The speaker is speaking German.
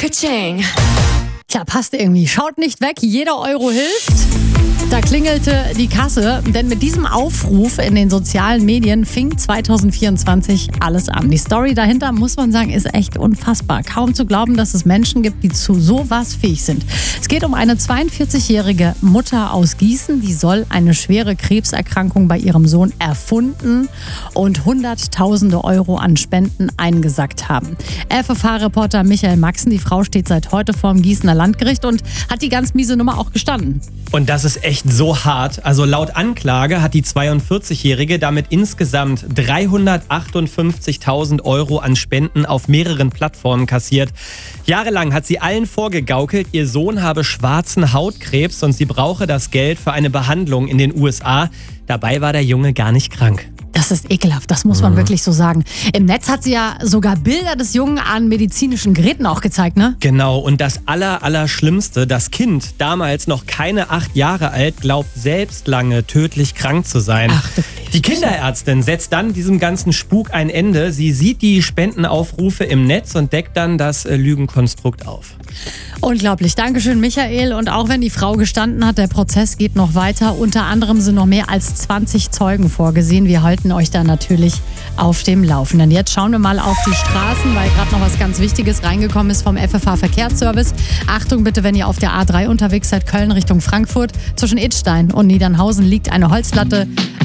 Ka-ching. Tja, passt irgendwie. Schaut nicht weg, jeder Euro hilft. Da klingelte die Kasse, denn mit diesem Aufruf in den sozialen Medien fing 2024 alles an. Die Story dahinter, muss man sagen, ist echt unfassbar. Kaum zu glauben, dass es Menschen gibt, die zu sowas fähig sind. Es geht um eine 42-jährige Mutter aus Gießen, die soll eine schwere Krebserkrankung bei ihrem Sohn erfunden und Hunderttausende Euro an Spenden eingesackt haben. FFH-Reporter Michael Maxen, die Frau steht seit heute vor dem Gießener Landgericht und hat die ganz miese Nummer auch gestanden. Und das ist echt so hart. Also laut Anklage hat die 42-Jährige damit insgesamt 358.000 Euro an Spenden auf mehreren Plattformen kassiert. Jahrelang hat sie allen vorgegaukelt, ihr Sohn habe schwarzen Hautkrebs und sie brauche das Geld für eine Behandlung in den USA. Dabei war der Junge gar nicht krank. Das ist ekelhaft, das muss man wirklich so sagen. Im Netz hat sie ja sogar Bilder des Jungen an medizinischen Geräten auch gezeigt, ne? Genau, und das Allerschlimmste, das Kind, damals noch keine 8 Jahre alt, glaubt selbst lange tödlich krank zu sein. Ach, die Kinderärztin setzt dann diesem ganzen Spuk ein Ende. Sie sieht die Spendenaufrufe im Netz und deckt dann das Lügenkonstrukt auf. Unglaublich. Dankeschön, Michael. Und auch wenn die Frau gestanden hat, der Prozess geht noch weiter. Unter anderem sind noch mehr als 20 Zeugen vorgesehen. Wir halten euch da natürlich auf dem Laufenden. Jetzt schauen wir mal auf die Straßen, weil gerade noch was ganz Wichtiges reingekommen ist vom FFH Verkehrsservice. Achtung bitte, wenn ihr auf der A3 unterwegs seid, Köln Richtung Frankfurt. Zwischen Idstein und Niedernhausen liegt eine Holzlatte.